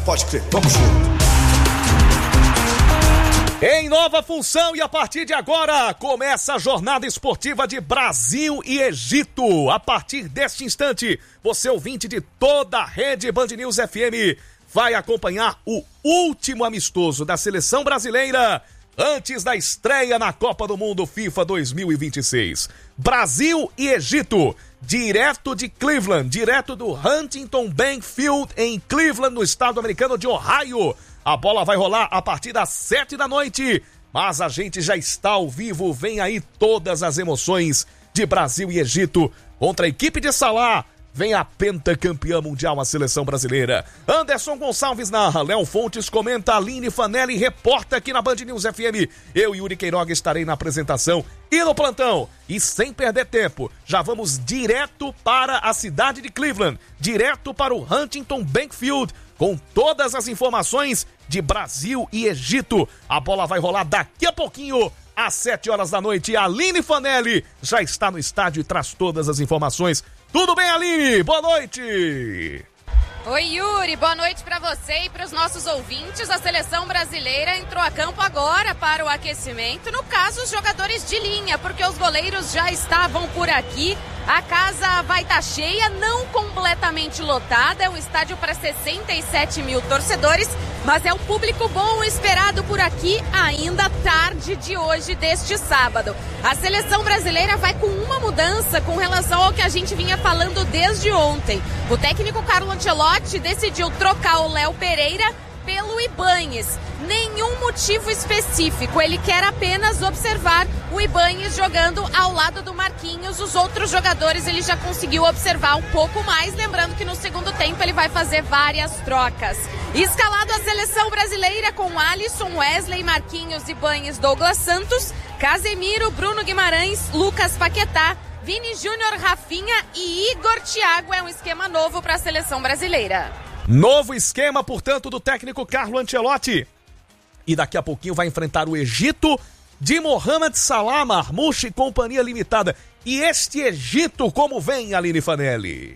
Pode crer, vamos junto. Em nova função e a partir de agora, começa a jornada esportiva de Brasil e Egito. A partir deste instante, você ouvinte de toda a rede Band News FM vai acompanhar o último amistoso da seleção brasileira antes da estreia na Copa do Mundo FIFA 2026. Brasil e Egito, direto de Cleveland, direto do Huntington Bank Field em Cleveland, no estado americano de Ohio. A bola vai rolar a partir das 7 da noite, mas a gente já está ao vivo. Vem aí todas as emoções de Brasil e Egito contra a equipe de Salah. Vem a pentacampeã mundial, a seleção brasileira. Anderson Gonçalves narra, Léo Fontes comenta, Aline Fanelli reporta aqui na Band News FM. Eu, Yuri Queiroga, estarei na apresentação e no plantão. E sem perder tempo, já vamos direto para a cidade de Cleveland, direto para o Huntington Bank Field, com todas as informações de Brasil e Egito. A bola vai rolar daqui a pouquinho, às 7 horas da noite. A Aline Fanelli já está no estádio e traz todas as informações. Tudo bem, Aline? Boa noite! Oi, Yuri, boa noite para você e para os nossos ouvintes. A seleção brasileira entrou a campo agora para o aquecimento, no caso os jogadores de linha, porque os goleiros já estavam por aqui. A casa vai estar cheia, não completamente lotada, é um estádio para 67 mil torcedores, mas é um público bom esperado por aqui ainda tarde de hoje, deste sábado. A seleção brasileira vai com uma mudança com relação ao que a gente vinha falando desde ontem. O técnico Carlo Ancelotti decidiu trocar o Léo Pereira pelo Ibañez. Nenhum motivo específico, ele quer apenas observar o Ibañez jogando ao lado do Marquinhos. Os outros jogadores ele já conseguiu observar um pouco mais, lembrando que no segundo tempo ele vai fazer várias trocas. Escalado a seleção brasileira com Alisson, Wesley, Marquinhos, Ibañez, Douglas Santos, Casemiro, Bruno Guimarães, Lucas Paquetá, Vini Júnior, Rafinha e Igor Thiago. É um esquema novo para a seleção brasileira. Novo esquema, portanto, do técnico Carlo Ancelotti. E daqui a pouquinho vai enfrentar o Egito de Mohamed Salah, Marmouche e Companhia Limitada. E este Egito, como vem, Aline Fanelli?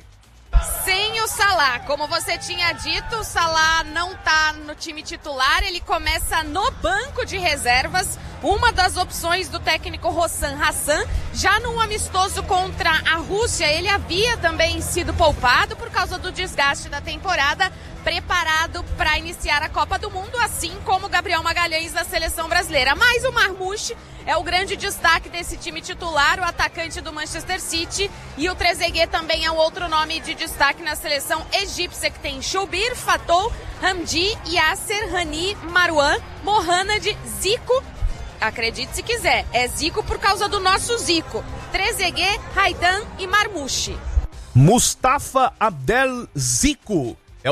Sem o Salah, como você tinha dito, o Salah não está no time titular, ele começa no banco de reservas. Uma das opções do técnico Hossam Hassan, já num amistoso contra a Rússia, ele havia também sido poupado por causa do desgaste da temporada, preparado para iniciar a Copa do Mundo, assim como o Gabriel Magalhães da seleção brasileira. Mas o Marmouche é o grande destaque desse time titular, o atacante do Manchester City, e o Trezeguet também é o outro nome de destaque na seleção egípcia, que tem Choubir, Fatou, Hamdi, Yasser, Rani, Marouane, Mohamed, Zico. Acredite se quiser, é Zico por causa do nosso Zico. Trezeguet, Raidan e Marmouche. Mustafa Abdel Zico é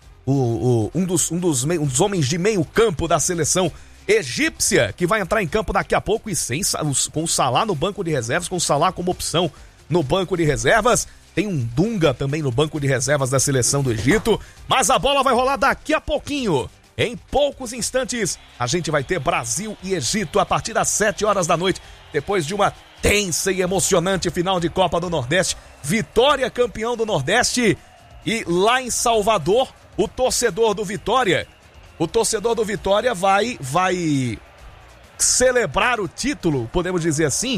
um dos homens de meio campo da seleção egípcia, que vai entrar em campo daqui a pouco e com o Salah no banco de reservas, com o Salah como opção no banco de reservas. Tem um Dunga também no banco de reservas da seleção do Egito, mas a bola vai rolar daqui a pouquinho. Em poucos instantes, a gente vai ter Brasil e Egito a partir das 7 horas da noite, depois de uma tensa e emocionante final de Copa do Nordeste. Vitória campeão do Nordeste. E lá em Salvador, o torcedor do Vitória vai celebrar o título, podemos dizer assim,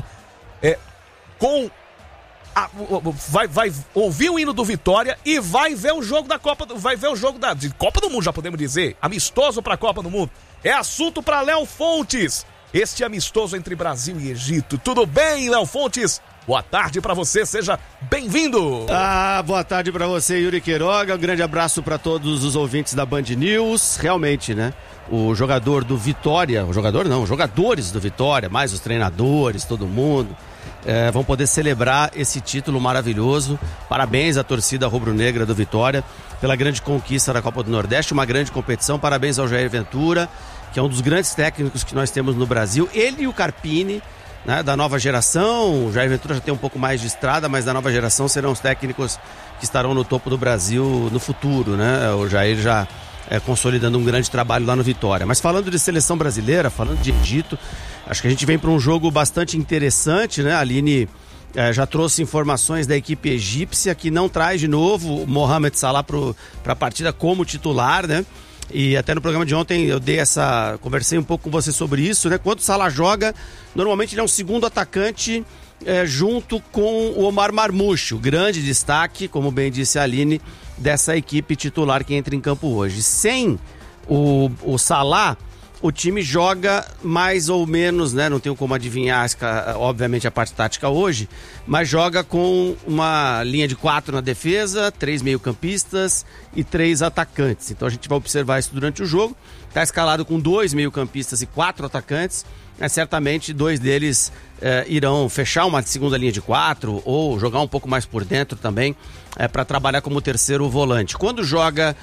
vai ouvir o hino do Vitória e vai ver o jogo da Copa do Mundo, já podemos dizer, amistoso para a Copa do Mundo. É assunto para Léo Fontes, este amistoso entre Brasil e Egito. Tudo bem, Léo Fontes? Boa tarde para você, seja bem-vindo. Boa tarde para você, Yuri Queiroga. Um grande abraço para todos os ouvintes da Band News. Realmente, né? O jogador do Vitória, os jogadores do Vitória, mais os treinadores, todo mundo, vão poder celebrar esse título maravilhoso. Parabéns à torcida rubro-negra do Vitória pela grande conquista da Copa do Nordeste, uma grande competição. Parabéns ao Jair Ventura, que é um dos grandes técnicos que nós temos no Brasil. Ele e o Carpini, né, da nova geração. O Jair Ventura já tem um pouco mais de estrada, mas da nova geração serão os técnicos que estarão no topo do Brasil no futuro, né? O Jair já consolidando um grande trabalho lá no Vitória. Mas falando de seleção brasileira, falando de Egito, acho que a gente vem para um jogo bastante interessante, né? A Aline já trouxe informações da equipe egípcia que não traz de novo o Mohamed Salah para a partida como titular, né? E até no programa de ontem eu conversei um pouco com você sobre isso, né? Quando o Salah joga, normalmente ele é um segundo atacante junto com o Omar Marmoush, o grande destaque, como bem disse a Aline, dessa equipe titular que entra em campo hoje. Sem o Salah, o time joga mais ou menos, né? Não tenho como adivinhar, obviamente, a parte tática hoje, mas joga com uma linha de 4 na defesa, 3 meio-campistas e 3 atacantes. Então a gente vai observar isso durante o jogo. Está escalado com 2 meio-campistas e 4 atacantes. Certamente 2 deles irão fechar uma segunda linha de 4 ou jogar um pouco mais por dentro também para trabalhar como terceiro volante. Quando joga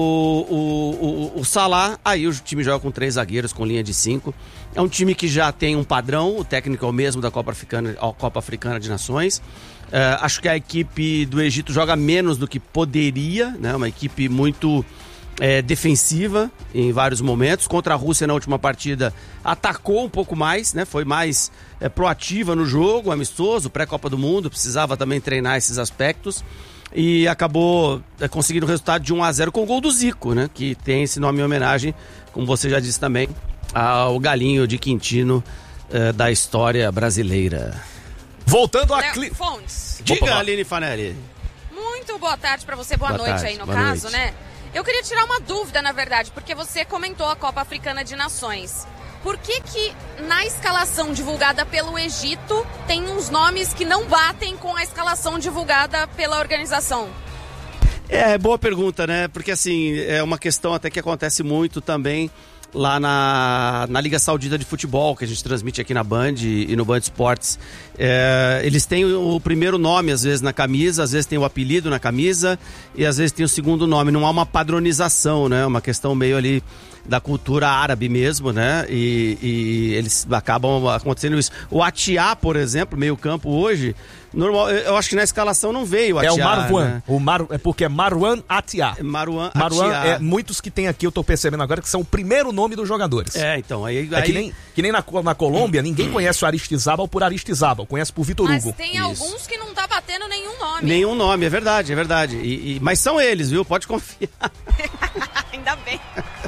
o Salah, aí o time joga com 3 zagueiros, com linha de 5. É um time que já tem um padrão, o técnico é o mesmo da Copa Africana de Nações. Acho que a equipe do Egito joga menos do que poderia, né? Uma equipe muito defensiva em vários momentos. Contra a Rússia na última partida atacou um pouco mais, né? Foi mais proativa no jogo, amistoso, pré-Copa do Mundo, precisava também treinar esses aspectos e acabou conseguindo o resultado de 1-0 com o gol do Zico, né? Que tem esse nome em homenagem, como você já disse também, ao galinho de Quintino da história brasileira. Voltando a Fontes. Diga, Aline Fanelli. Muito boa tarde pra você, boa noite aí no caso, né? Eu queria tirar uma dúvida, na verdade, porque você comentou a Copa Africana de Nações. Por que na escalação divulgada pelo Egito tem uns nomes que não batem com a escalação divulgada pela organização? Boa pergunta, né? Porque assim, é uma questão até que acontece muito também lá na Liga Saudita de Futebol, que a gente transmite aqui na Band e no Band Esportes. Eles têm o primeiro nome, às vezes, na camisa, às vezes tem o apelido na camisa e às vezes tem o segundo nome. Não há uma padronização, né? Uma questão meio ali da cultura árabe mesmo, né? E eles acabam acontecendo isso. O Atiá, por exemplo, meio campo hoje, normal, eu acho que na escalação não veio o Atiá. É o Marwan, né? É porque é Marwan Atiá. Marwan Atiá. Muitos que tem aqui, eu tô percebendo agora, que são o primeiro nome dos jogadores. Então, que nem na Colômbia, ninguém conhece o Aristizábal por Aristizábal, conhece por Vitor Hugo. Mas tem alguns que não tá batendo nenhum nome. Nenhum nome, é verdade. Mas são eles, viu? Pode confiar. Ainda bem.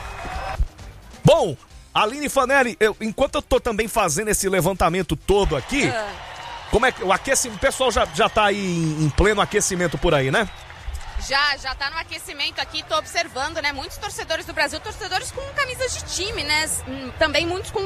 Bom, Aline Fanelli, enquanto eu tô também fazendo esse levantamento todo aqui, como é que o aquecimento, o pessoal já tá aí em pleno aquecimento por aí, né? Já tá no aquecimento aqui, tô observando, né? Muitos torcedores do Brasil, torcedores com camisas de time, né? Também muitos com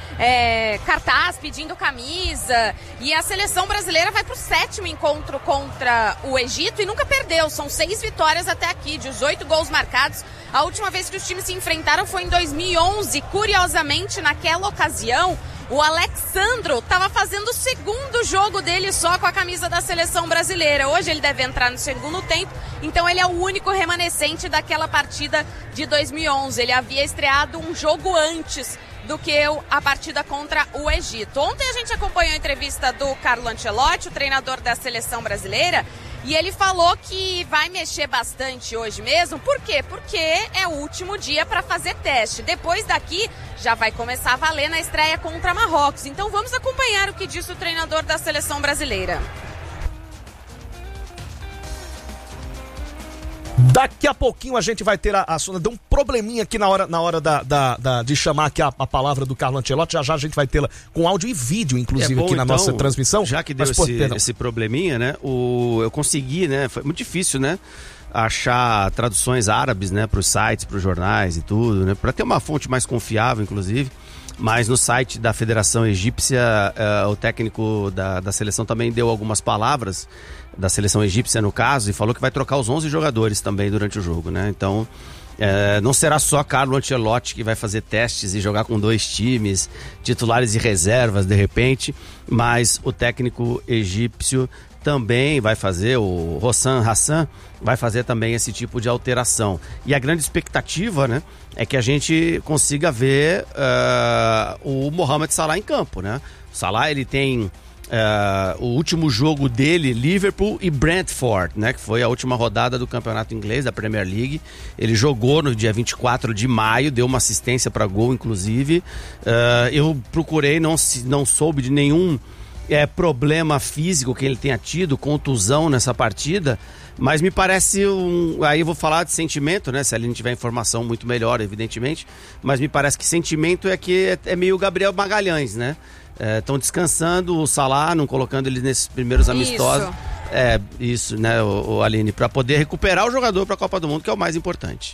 cartaz pedindo camisa. E a seleção brasileira vai pro 7º encontro contra o Egito e nunca perdeu. São 6 vitórias até aqui, 18 gols marcados. A última vez que os times se enfrentaram foi em 2011. Curiosamente, naquela ocasião, o Alexandro estava fazendo o segundo jogo dele só com a camisa da seleção brasileira. Hoje ele deve entrar no segundo tempo, então ele é o único remanescente daquela partida de 2011. Ele havia estreado um jogo antes do que a partida contra o Egito. Ontem a gente acompanhou a entrevista do Carlo Ancelotti, o treinador da seleção brasileira, e ele falou que vai mexer bastante hoje mesmo. Por quê? Porque é o último dia para fazer teste. Depois daqui já vai começar a valer na estreia contra Marrocos. Então vamos acompanhar o que disse o treinador da seleção brasileira. Daqui a pouquinho a gente vai ter deu um probleminha aqui na hora de chamar aqui a palavra do Carlo Ancelotti. Já a gente vai tê-la com áudio e vídeo, inclusive, aqui na nossa transmissão. Já que deu esse probleminha, né? Eu consegui, né? Foi muito difícil, né? Achar traduções árabes, né? Para os sites, para os jornais e tudo, né? Para ter uma fonte mais confiável, inclusive. Mas no site da Federação Egípcia, o técnico da seleção também deu algumas palavras, da seleção egípcia no caso, e falou que vai trocar os 11 jogadores também durante o jogo, né? Então, não será só Carlo Ancelotti que vai fazer testes e jogar com 2 times, titulares e reservas de repente, mas o técnico egípcio também vai fazer, o Hossam Hassan vai fazer também esse tipo de alteração. E a grande expectativa, né, é que a gente consiga ver o Mohamed Salah em campo, né? O Salah, ele tem o último jogo dele, Liverpool e Brentford, né, que foi a última rodada do campeonato inglês, da Premier League. Ele jogou no dia 24 de maio, deu uma assistência para gol, inclusive. Eu procurei, não soube de nenhum problema físico que ele tenha tido, contusão nessa partida, mas me parece aí eu vou falar de sentimento, né? Se a Aline tiver informação muito melhor, evidentemente, mas me parece que sentimento é que é meio Gabriel Magalhães, né? Estão descansando o Salah, não colocando ele nesses primeiros amistosos. Isso, né, Aline, para poder recuperar o jogador para a Copa do Mundo, que é o mais importante.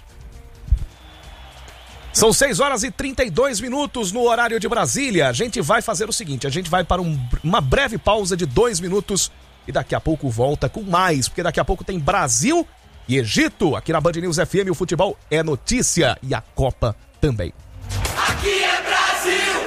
São 6h32 no horário de Brasília. A gente vai fazer o seguinte, a gente vai para uma breve pausa de 2 minutos e daqui a pouco volta com mais, porque daqui a pouco tem Brasil e Egito. Aqui na Band News FM o futebol é notícia e a Copa também. Aqui é Brasil!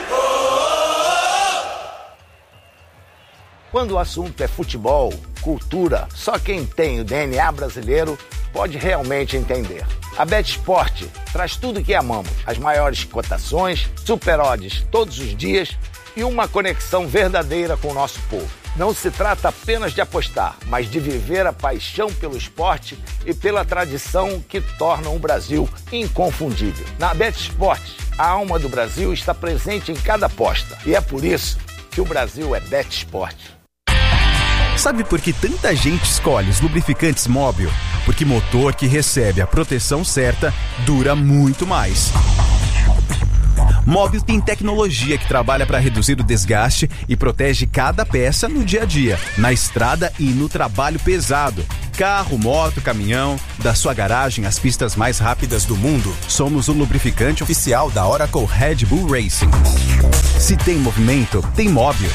Quando o assunto é futebol, cultura, só quem tem o DNA brasileiro pode realmente entender. A BetSport traz tudo que amamos, as maiores cotações, super odds todos os dias e uma conexão verdadeira com o nosso povo. Não se trata apenas de apostar, mas de viver a paixão pelo esporte e pela tradição que tornam o Brasil inconfundível. Na BetSport, a alma do Brasil está presente em cada aposta e é por isso que o Brasil é BetSport. Sabe por que tanta gente escolhe os lubrificantes Móbil? Porque motor que recebe a proteção certa dura muito mais. Móbil tem tecnologia que trabalha para reduzir o desgaste e protege cada peça no dia a dia, na estrada e no trabalho pesado. Carro, moto, caminhão, da sua garagem às pistas mais rápidas do mundo, somos o lubrificante oficial da Oracle Red Bull Racing. Se tem movimento, tem Móbil.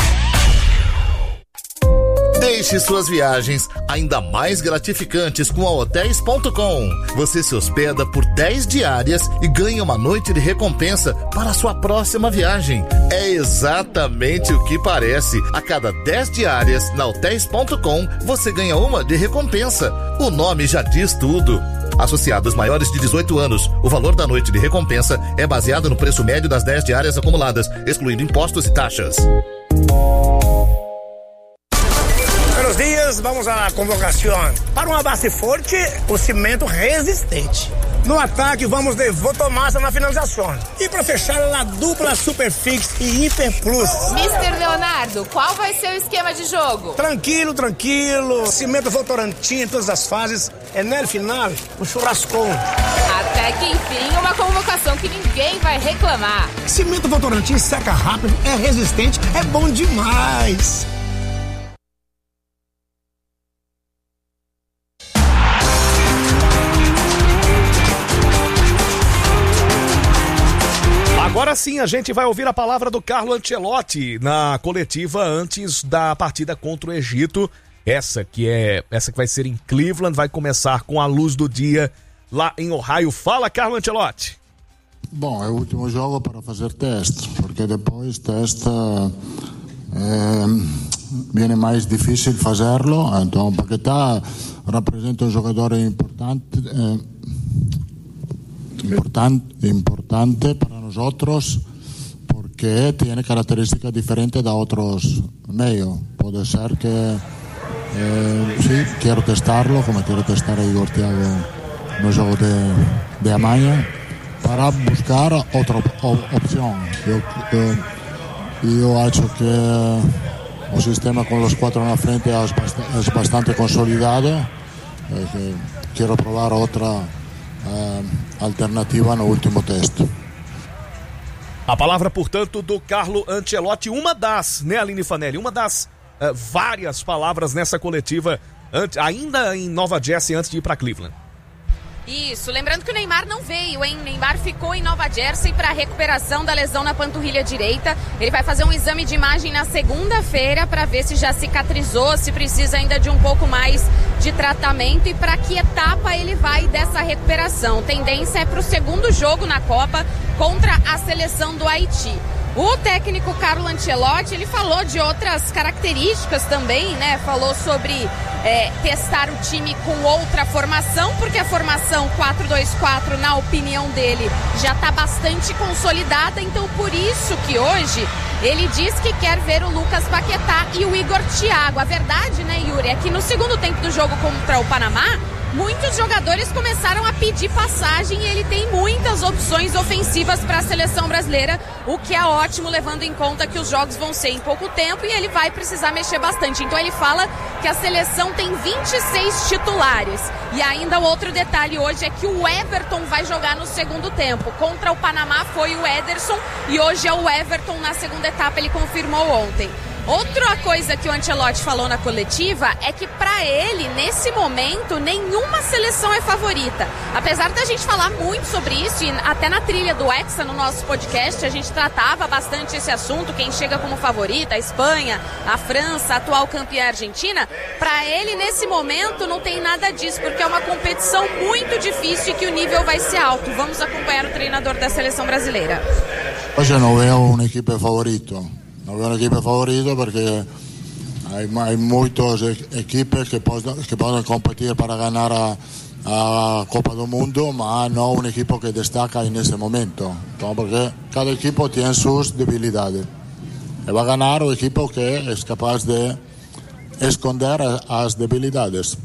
Deixe suas viagens ainda mais gratificantes com a Hotels.com. Você se hospeda por 10 diárias e ganha uma noite de recompensa para a sua próxima viagem. É exatamente o que parece. A cada 10 diárias na Hotels.com, você ganha uma de recompensa. O nome já diz tudo. Associados maiores de 18 anos, o valor da noite de recompensa é baseado no preço médio das 10 diárias acumuladas, excluindo impostos e taxas. Buenos días, vamos à convocação. Para uma base forte, o cimento resistente. No ataque, vamos de Votomassa na finalização. E para fechar, a dupla Superfix e Hiper Plus. Mister Leonardo, qual vai ser o esquema de jogo? Tranquilo. Cimento Votorantim em todas as fases. É no final, um churrascão. Até que enfim, uma convocação que ninguém vai reclamar. Cimento Votorantim seca rápido, é resistente, é bom demais. Agora sim, a gente vai ouvir a palavra do Carlo Ancelotti na coletiva antes da partida contra o Egito. Essa que vai ser em Cleveland, vai começar com a luz do dia lá em Ohio. Fala, Carlo Ancelotti. Bom, é o último jogo para fazer teste, porque depois teste viene mais difícil fazerlo. Então, Paquetá representa um jogador importante para nosotros porque tiene características diferentes de otros medios. Puede ser que sí, quiero testarlo, como quiero testar a Igor Thiago no juego de Amaña, para buscar otra opción. Yo acho que el sistema con los 4 en la frente es bastante consolidado. Quiero probar otra alternativa no último teste. A palavra, portanto, do Carlo Ancelotti, uma das, né, Aline Fanelli, uma das várias palavras nessa coletiva, ainda em Nova Jersey, antes de ir para Cleveland. Isso, lembrando que o Neymar não veio, hein? O Neymar ficou em Nova Jersey para recuperação da lesão na panturrilha direita. Ele vai fazer um exame de imagem na segunda-feira para ver se já cicatrizou, se precisa ainda de um pouco mais de tratamento e para que etapa ele vai dessa recuperação. Tendência é para o segundo jogo na Copa contra a seleção do Haiti. O técnico Carlo Ancelotti, ele falou de outras características também, né? Falou sobre testar o time com outra formação, porque a formação 4-2-4, na opinião dele, já está bastante consolidada. Então, por isso que hoje ele diz que quer ver o Lucas Paquetá e o Igor Thiago. A verdade, né, Yuri, é que no segundo tempo do jogo contra o Panamá, muitos jogadores começaram a pedir passagem e ele tem muitas opções ofensivas para a seleção brasileira, o que é ótimo, levando em conta que os jogos vão ser em pouco tempo e ele vai precisar mexer bastante. Então ele fala que a seleção tem 26 titulares. E ainda o outro detalhe hoje é que o Everton vai jogar no segundo tempo. Contra o Panamá foi o Ederson e hoje é o Everton na segunda etapa, ele confirmou ontem. Outra coisa que o Ancelotti falou na coletiva é que para ele, nesse momento, nenhuma seleção é favorita. Apesar da gente falar muito sobre isso, e até na trilha do Hexa, no nosso podcast, a gente tratava bastante esse assunto, quem chega como favorita, a Espanha, a França, a atual campeã Argentina. Para ele, nesse momento, não tem nada disso, porque é uma competição muito difícil e que o nível vai ser alto. Vamos acompanhar o treinador da seleção brasileira. Hoje eu não vejo uma equipe favorita. No veo un equipo favorito porque hay muchas equipos que pueden competir para ganar a Copa do Mundo, mas no un equipo que destaca en ese momento. Entonces, porque cada equipo tiene sus debilidades. Y va a ganar un equipo que es capaz de esconder as debilidades.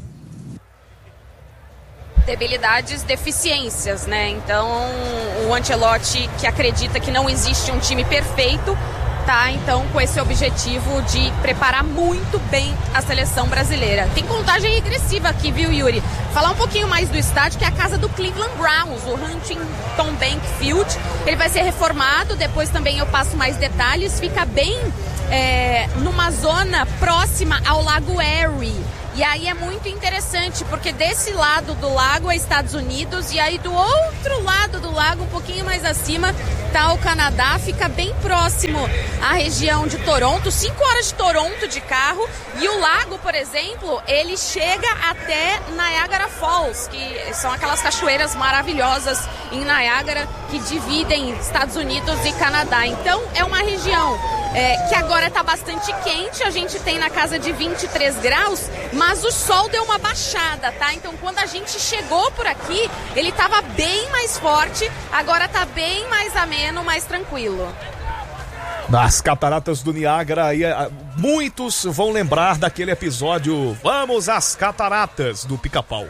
Debilidades, deficiências, né? Então, o Ancelotti, que acredita que não existe um time perfeito, tá, então, com esse objetivo de preparar muito bem a seleção brasileira. Tem contagem regressiva aqui, viu, Yuri? Falar um pouquinho mais do estádio, que é a casa do Cleveland Browns, o Huntington Bank Field. Ele vai ser reformado, depois também eu passo mais detalhes. Fica bem numa zona próxima ao Lago Erie. E aí é muito interessante, porque desse lado do lago é Estados Unidos e aí do outro lado do lago, um pouquinho mais acima, tá o Canadá, fica bem próximo à região de Toronto, 5 horas de Toronto de carro, e o lago, por exemplo, ele chega até Niagara Falls, que são aquelas cachoeiras maravilhosas em Niagara que dividem Estados Unidos e Canadá. Então é uma região que agora está bastante quente, a gente tem na casa de 23 graus, mas o sol deu uma baixada, tá? Então quando a gente chegou por aqui, ele estava bem mais forte, agora está bem mais ameno, mais tranquilo. Nas cataratas do Niágara, muitos vão lembrar daquele episódio Vamos às Cataratas do Pica-Pau.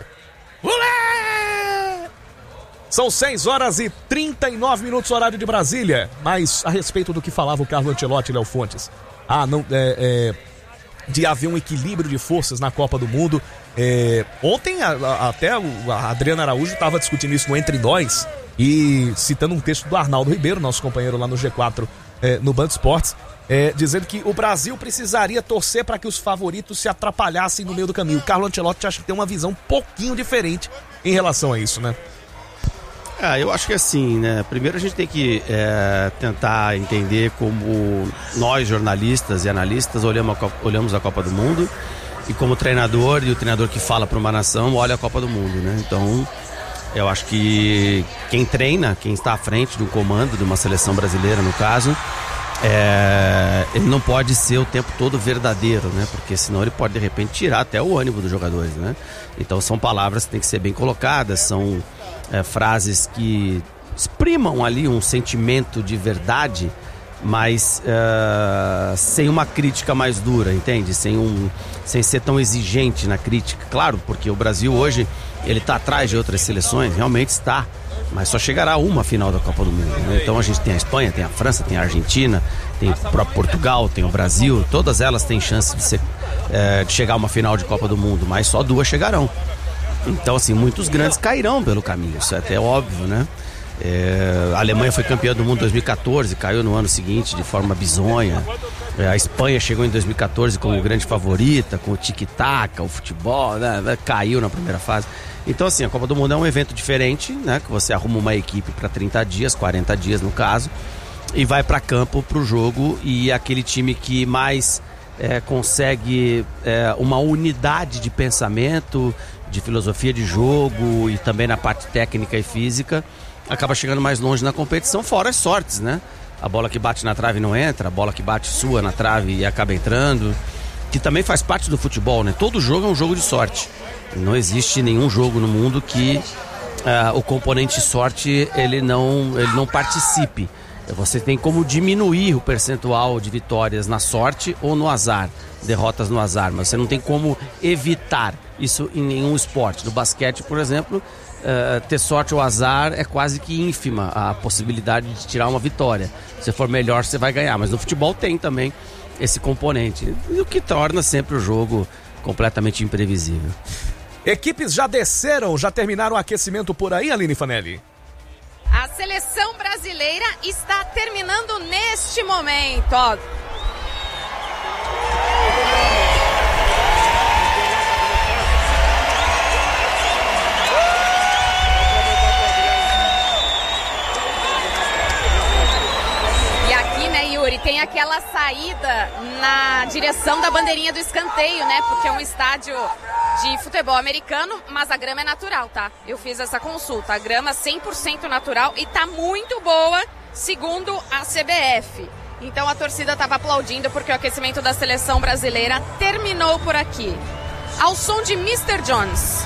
São 6 horas e 39 minutos, horário de Brasília. Mas a respeito do que falava o Carlo Ancelotti e Léo Fontes, de haver um equilíbrio de forças na Copa do Mundo. Ontem até a Adriana Araújo estava discutindo isso no Entre Nós e citando um texto do Arnaldo Ribeiro, nosso companheiro lá no G4, no Band Esportes, dizendo que o Brasil precisaria torcer para que os favoritos se atrapalhassem no meio do caminho. O Carlo Ancelotti acha que tem uma visão um pouquinho diferente em relação a isso, né? Eu acho que assim, né? Primeiro a gente tem que tentar entender como nós, jornalistas e analistas, olhamos a Copa do Mundo e como treinador, e o treinador que fala para uma nação olha a Copa do Mundo, né? Então, eu acho que quem treina, quem está à frente do comando de uma seleção brasileira, no caso, ele não pode ser o tempo todo verdadeiro, né? Porque senão ele pode, de repente, tirar até o ânimo dos jogadores, né? Então, são palavras que têm que ser bem colocadas, são frases que exprimam ali um sentimento de verdade, mas sem uma crítica mais dura, entende? Sem ser tão exigente na crítica. Claro, porque o Brasil hoje, ele está atrás de outras seleções, realmente está, mas só chegará uma final da Copa do Mundo, né? Então a gente tem a Espanha, tem a França, tem a Argentina, tem o próprio Portugal, tem o Brasil, todas elas têm chance de chegar a uma final de Copa do Mundo, mas só 2 chegarão. Então, assim, muitos grandes cairão pelo caminho, isso é até óbvio, né? A Alemanha foi campeã do mundo em 2014, caiu no ano seguinte de forma bizonha. A Espanha chegou em 2014 como grande favorita, com o tic-tac, o futebol, né? Caiu na primeira fase. Então, assim, a Copa do Mundo é um evento diferente, né? Que você arruma uma equipe para 30 dias, 40 dias no caso, e vai para campo pro jogo, e aquele time que mais consegue uma unidade de pensamento, de filosofia de jogo e também na parte técnica e física, acaba chegando mais longe na competição, fora as sortes, né? A bola que bate na trave não entra, a bola que bate sua na trave e acaba entrando, que também faz parte do futebol, né? Todo jogo é um jogo de sorte. Não existe nenhum jogo no mundo que o componente sorte ele não participe. Você tem como diminuir o percentual de vitórias na sorte ou no azar, derrotas no azar, mas você não tem como evitar isso em nenhum esporte. No basquete, por exemplo, ter sorte ou azar é quase que ínfima a possibilidade de tirar uma vitória. Se for melhor, você vai ganhar. Mas no futebol tem também esse componente, o que torna sempre o jogo completamente imprevisível. Equipes já desceram, já terminaram o aquecimento por aí, Aline Fanelli? A seleção brasileira está terminando neste momento, ó. E aqui, né, Yuri, tem aquela saída na direção da bandeirinha do escanteio, né? Porque é um estádio de futebol americano, mas a grama é natural, tá? Eu fiz essa consulta, a grama 100% natural e tá muito boa, segundo a CBF. Então a torcida estava aplaudindo porque o aquecimento da seleção brasileira terminou por aqui. Ao som de Mr. Jones.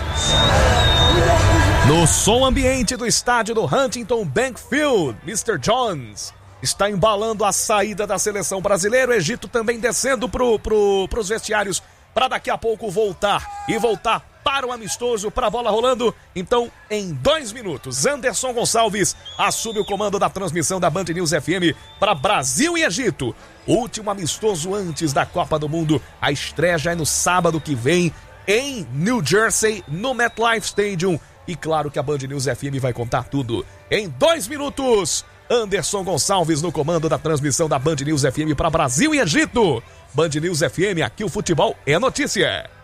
No som ambiente do estádio do Huntington Bank Field, Mr. Jones está embalando a saída da seleção brasileira. O Egito também descendo pros vestiários para daqui a pouco voltar para o amistoso, para a bola rolando. Então, em 2 minutos, Anderson Gonçalves assume o comando da transmissão da Band News FM para Brasil e Egito. Último amistoso antes da Copa do Mundo. A estreia já é no sábado que vem em New Jersey, no MetLife Stadium. E claro que a Band News FM vai contar tudo. Em 2 minutos, Anderson Gonçalves no comando da transmissão da Band News FM para Brasil e Egito. Band News FM, aqui o futebol é notícia.